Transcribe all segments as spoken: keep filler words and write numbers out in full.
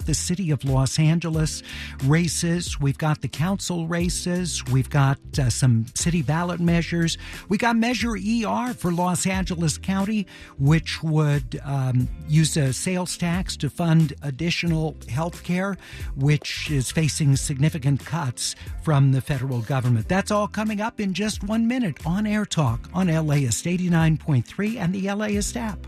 the city of Los Angeles races. We've got the council races. We've got uh, some city ballot measures. We got Measure E R for Los Angeles County, which would um, use a sales tax to fund additional health care, which is facing significant cuts from the federal government. That's all coming up in just one minute on Air Talk on LAist eighty-nine point three and the LAist app.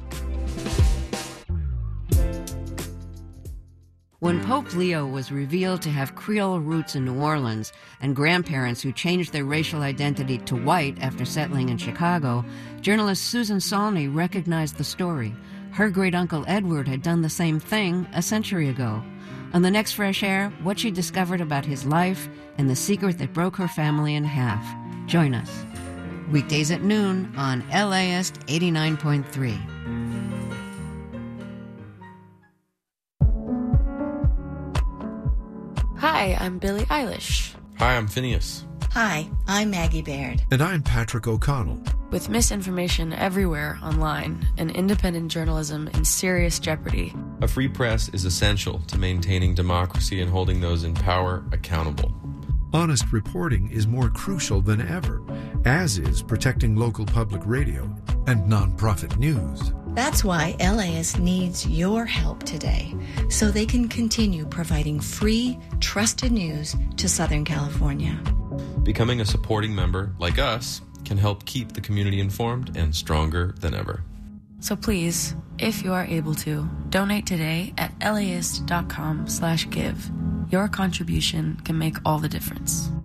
When Pope Leo was revealed to have Creole roots in New Orleans and grandparents who changed their racial identity to white after settling in Chicago, journalist Susan Saulney recognized the story. Her great-uncle Edward had done the same thing a century ago. On the next Fresh Air, what she discovered about his life and the secret that broke her family in half. Join us. Weekdays at noon on LAist eighty-nine point three. Hi, I'm Billie Eilish. Hi, I'm Phineas. Hi, I'm Maggie Baird. And I'm Patrick O'Connell. With misinformation everywhere online and independent journalism in serious jeopardy, a free press is essential to maintaining democracy and holding those in power accountable. Honest reporting is more crucial than ever, as is protecting local public radio and nonprofit news. That's why LAist needs your help today, so they can continue providing free, trusted news to Southern California. Becoming a supporting member, like us, can help keep the community informed and stronger than ever. So please, if you are able to, donate today at laist dot com slash give. Your contribution can make all the difference.